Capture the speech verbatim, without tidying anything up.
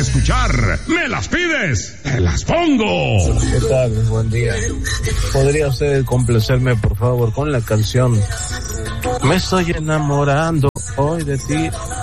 escuchar. ¿Me las pides? ¡Te las pongo! ¿Qué tal? Buen día. ¿Podría usted complacerme, por favor, con la canción Me estoy enamorando hoy de ti?